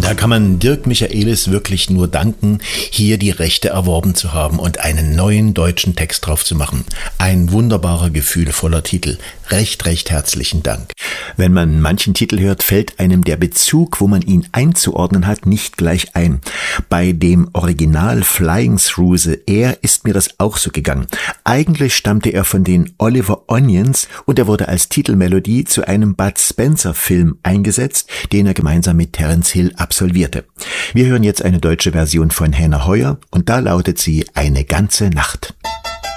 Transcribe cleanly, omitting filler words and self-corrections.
Da kann man Dirk Michaelis wirklich nur danken, hier die Rechte erworben zu haben und einen neuen deutschen Text drauf zu machen. Ein wunderbarer, gefühlvoller Titel. Recht herzlichen Dank. Wenn man manchen Titel hört, fällt einem der Bezug, wo man ihn einzuordnen hat, nicht gleich ein. Bei dem Original Flying Through the Air ist mir das auch so gegangen. Eigentlich stammte er von den Oliver Onions und er wurde als Titelmelodie zu einem Bud Spencer-Film eingesetzt, den er gemeinsam mit Terence Hill absolvierte. Wir hören jetzt eine deutsche Version von Hannah Heuer und da lautet sie Eine ganze Nacht.